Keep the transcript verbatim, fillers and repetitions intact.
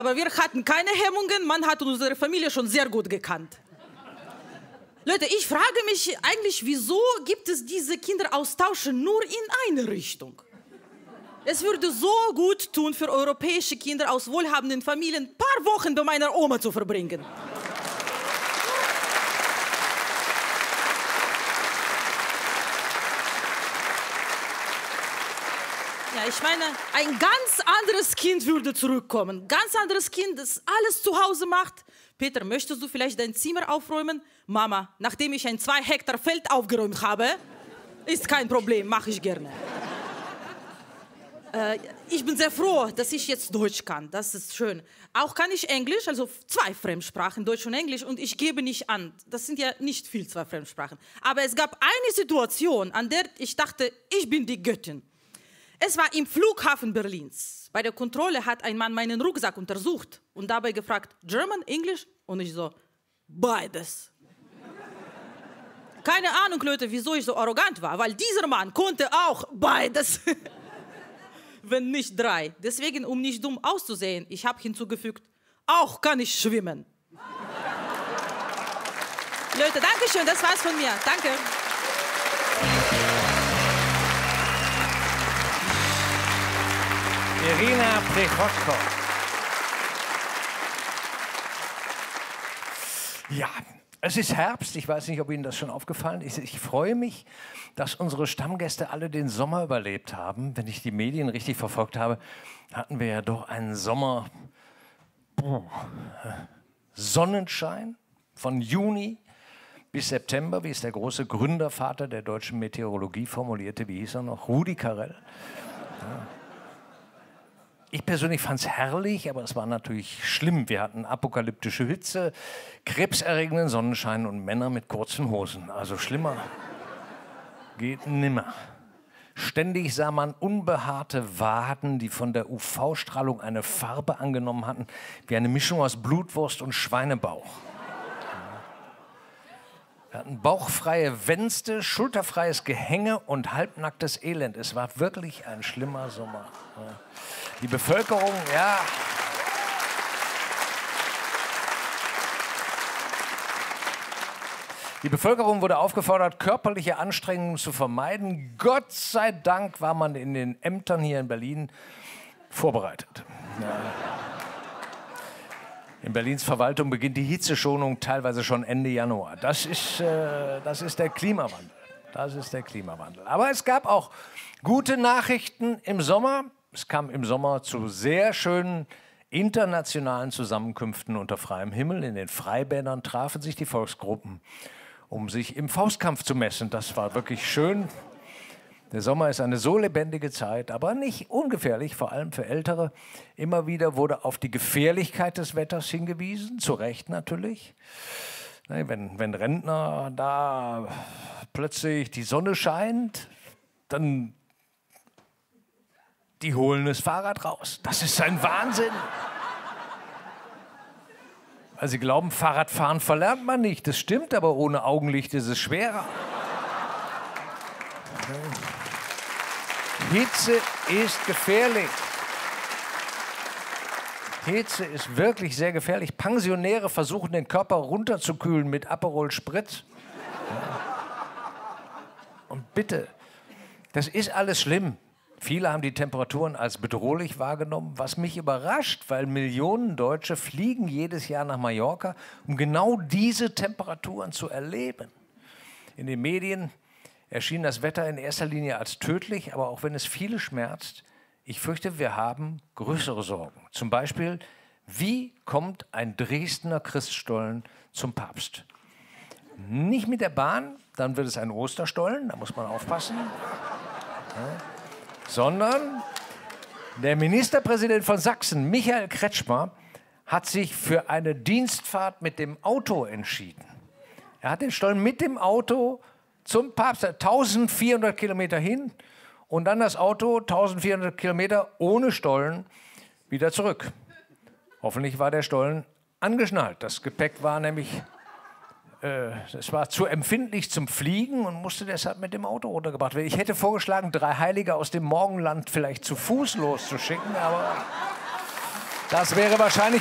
Aber wir hatten keine Hemmungen, man hat unsere Familie schon sehr gut gekannt. Leute, ich frage mich eigentlich, wieso gibt es diese Kinderaustausche nur in eine Richtung? Es würde so gut tun, für europäische Kinder aus wohlhabenden Familien ein paar Wochen bei meiner Oma zu verbringen. Ja, ich meine, ein ganz anderes Kind würde zurückkommen. Ganz anderes Kind, das alles zu Hause macht. Peter, möchtest du vielleicht dein Zimmer aufräumen? Mama, nachdem ich ein zwei Hektar Feld aufgeräumt habe, ist kein Problem, mache ich gerne. äh, ich bin sehr froh, dass ich jetzt Deutsch kann. Das ist schön. Auch kann ich Englisch, also zwei Fremdsprachen, Deutsch und Englisch. Und ich gebe nicht an. Das sind ja nicht viel, zwei Fremdsprachen. Aber es gab eine Situation, an der ich dachte, ich bin die Göttin. Es war im Flughafen Berlins. Bei der Kontrolle hat ein Mann meinen Rucksack untersucht und dabei gefragt, German, Englisch? Und ich so, beides. Keine Ahnung, Leute, wieso ich so arrogant war, weil dieser Mann konnte auch beides. Wenn nicht drei. Deswegen, um nicht dumm auszusehen, ich habe hinzugefügt, auch kann ich schwimmen. Leute, danke schön, das war's von mir. Danke. Irina Prichotko. Ja, es ist Herbst. Ich weiß nicht, ob Ihnen das schon aufgefallen ist. Ich freue mich, dass unsere Stammgäste alle den Sommer überlebt haben. Wenn ich die Medien richtig verfolgt habe, hatten wir ja doch einen Sommer. Puh, Sonnenschein von Juni bis September, wie es der große Gründervater der deutschen Meteorologie formulierte. Wie hieß er noch? Rudi Carrell. Ja. Ich persönlich fand es herrlich, aber es war natürlich schlimm. Wir hatten apokalyptische Hitze, krebserregenden Sonnenschein und Männer mit kurzen Hosen. Also schlimmer geht nimmer. Ständig sah man unbehaarte Waden, die von der U V-Strahlung eine Farbe angenommen hatten, wie eine Mischung aus Blutwurst und Schweinebauch. Wir hatten bauchfreie Wänste, schulterfreies Gehänge und halbnacktes Elend. Es war wirklich ein schlimmer Sommer. Die Bevölkerung, ja. Die Bevölkerung wurde aufgefordert, körperliche Anstrengungen zu vermeiden. Gott sei Dank war man in den Ämtern hier in Berlin vorbereitet. Ja. In Berlins Verwaltung beginnt die Hitzeschonung teilweise schon Ende Januar. Das ist, äh, das ist der Klimawandel. Das ist der Klimawandel. Aber es gab auch gute Nachrichten im Sommer. Es kam im Sommer zu sehr schönen internationalen Zusammenkünften unter freiem Himmel. In den Freibädern trafen sich die Volksgruppen, um sich im Faustkampf zu messen. Das war wirklich schön. Der Sommer ist eine so lebendige Zeit, aber nicht ungefährlich, vor allem für Ältere. Immer wieder wurde auf die Gefährlichkeit des Wetters hingewiesen, zu Recht natürlich. Wenn, wenn Rentner da plötzlich die Sonne scheint, dann die holen das Fahrrad raus. Das ist ein Wahnsinn. Weil sie glauben, Fahrradfahren verlernt man nicht. Das stimmt, aber ohne Augenlicht ist es schwerer. Hitze ist gefährlich. Hitze ist wirklich sehr gefährlich. Pensionäre versuchen, den Körper runterzukühlen mit Aperol Spritz. Und bitte, das ist alles schlimm. Viele haben die Temperaturen als bedrohlich wahrgenommen, was mich überrascht, weil Millionen Deutsche fliegen jedes Jahr nach Mallorca, um genau diese Temperaturen zu erleben. In den Medien erschien das Wetter in erster Linie als tödlich, aber auch wenn es viele schmerzt, ich fürchte, wir haben größere Sorgen. Zum Beispiel, wie kommt ein Dresdner Christstollen zum Papst? Nicht mit der Bahn, dann wird es ein Osterstollen, da muss man aufpassen. Ja. Sondern der Ministerpräsident von Sachsen, Michael Kretschmer, hat sich für eine Dienstfahrt mit dem Auto entschieden. Er hat den Stollen mit dem Auto zum Papst, eintausendvierhundert Kilometer hin und dann das Auto eintausendvierhundert Kilometer ohne Stollen wieder zurück. Hoffentlich war der Stollen angeschnallt. Das Gepäck war nämlich äh, es war zu empfindlich zum Fliegen und musste deshalb mit dem Auto runtergebracht werden. Ich hätte vorgeschlagen, drei Heilige aus dem Morgenland vielleicht zu Fuß loszuschicken, aber Das wäre wahrscheinlich